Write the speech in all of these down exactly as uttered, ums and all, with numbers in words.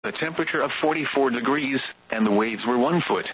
a temperature of forty-four degrees, and the waves were one foot.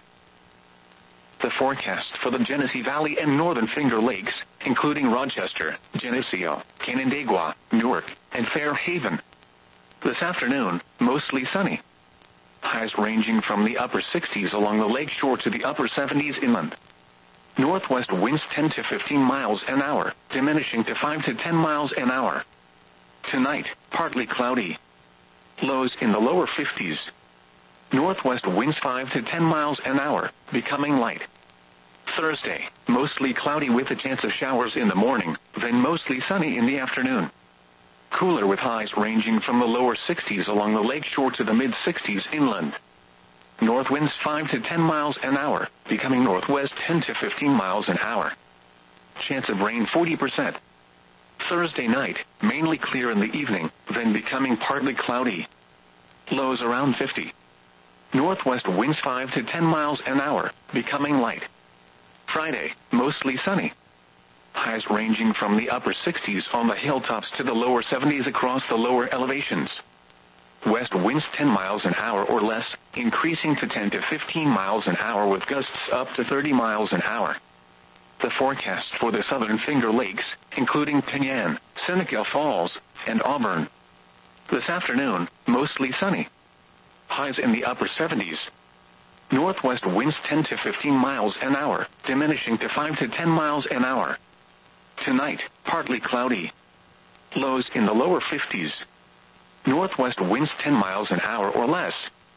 The forecast for the Genesee Valley and Northern Finger Lakes, including Rochester, Geneseo, Canandaigua, Newark, and Fairhaven. This afternoon, mostly sunny. Highs ranging from the upper sixties along the lake shore to the upper seventies inland. Northwest winds ten to fifteen miles an hour, diminishing to five to ten miles an hour. Tonight, partly cloudy. Lows in the lower fifties. Northwest winds five to ten miles an hour, becoming light. Thursday, mostly cloudy with a chance of showers in the morning, then mostly sunny in the afternoon. Cooler with highs ranging from the lower sixties along the lake shore to the mid-sixties inland. North winds five to ten miles an hour, becoming northwest ten to fifteen miles an hour. Chance of rain forty percent. Thursday night, mainly clear in the evening, then becoming partly cloudy. Lows around fifty. Northwest winds five to ten miles an hour, becoming light. Friday, mostly sunny. Highs ranging from the upper sixties on the hilltops to the lower seventies across the lower elevations. West winds ten miles an hour or less, increasing to ten to fifteen miles an hour with gusts up to thirty miles an hour. The forecast for the Southern Finger Lakes, including Penyan, Seneca Falls, and Auburn. This afternoon, mostly sunny. Highs in the upper seventies. Northwest winds ten to fifteen miles an hour, diminishing to five to ten miles an hour. Tonight, partly cloudy. Lows in the lower fifties. Northwest winds ten miles an hour or less.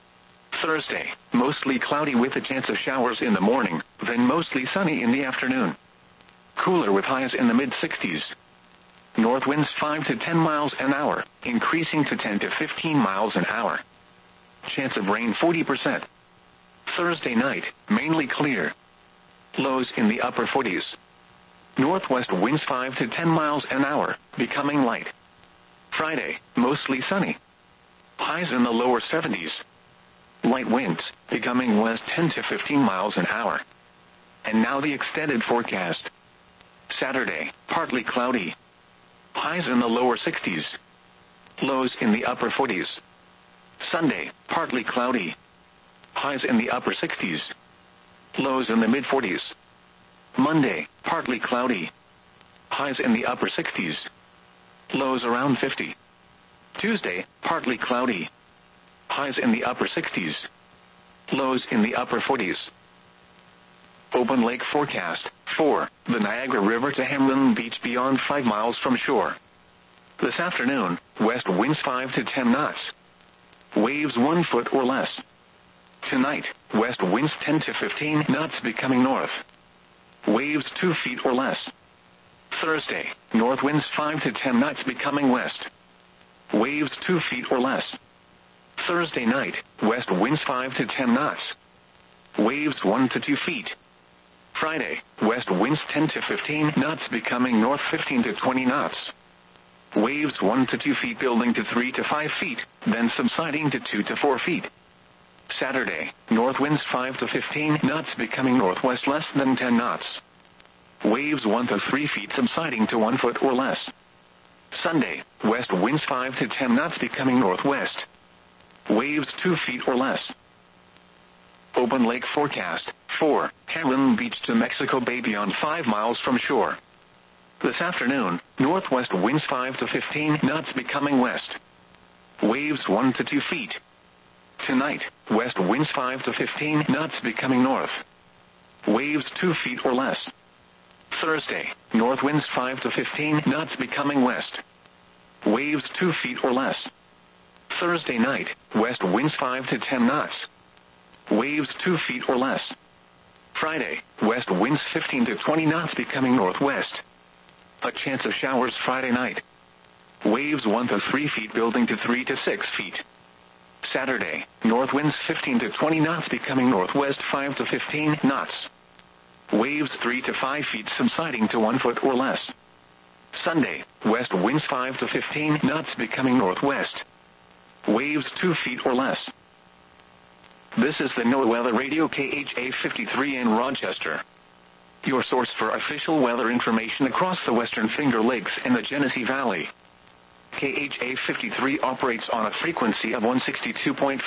Thursday, mostly cloudy with a chance of showers in the morning, then mostly sunny in the afternoon. Cooler with highs in the mid-sixties. North winds five to ten miles an hour, increasing to ten to fifteen miles an hour. Chance of rain forty percent. Thursday night, mainly clear. Lows in the upper forties. Northwest winds five to ten miles an hour, becoming light. Friday, mostly sunny. Highs in the lower seventies. Light winds, becoming west ten to fifteen miles an hour. And now the extended forecast. Saturday, partly cloudy. Highs in the lower sixties. Lows in the upper forties. Sunday, partly cloudy. Highs in the upper sixties. Lows in the mid-forties. Monday, partly cloudy. Highs in the upper sixties. Lows around fifty. Tuesday, partly cloudy. Highs in the upper sixties. Lows in the upper forties. Open lake forecast. four. The Niagara River to Hamlin Beach beyond five miles from shore. This afternoon, west winds five to ten knots. Waves one foot or less. Tonight, west winds ten to fifteen knots becoming north. Waves two feet or less. Thursday, north winds five to ten knots becoming west. Waves two feet or less. Thursday night, west winds five to ten knots. Waves one to two feet. Friday, west winds ten to fifteen knots becoming north fifteen to twenty knots. Waves one to two feet building to three to five feet, then subsiding to two to four feet. Saturday, north winds five to fifteen knots becoming northwest less than ten knots. Waves one to three feet subsiding to one foot or less. Sunday, west winds five to ten knots becoming northwest. Waves two feet or less. Open lake forecast. four. Hamlin Beach to Mexico Bay beyond five miles from shore. This afternoon, northwest winds five to fifteen knots becoming west. Waves one to two feet. Tonight, west winds five to fifteen knots becoming north. Waves two feet or less. Thursday, north winds five to fifteen knots becoming west. Waves two feet or less. Thursday night, west winds five to ten knots. Waves two feet or less. Friday, west winds fifteen to twenty knots becoming northwest. A chance of showers Friday night. Waves one to three feet building to three to six feet. Saturday, north winds fifteen to twenty knots becoming northwest five to fifteen knots. Waves three to five feet subsiding to one foot or less. Sunday, west winds five to fifteen knots becoming northwest. Waves two feet or less. This is the NOAA Weather Radio K H A fifty-three in Rochester. Your source for official weather information across the Western Finger Lakes and the Genesee Valley. K H A fifty-three operates on a frequency of one sixty-two point five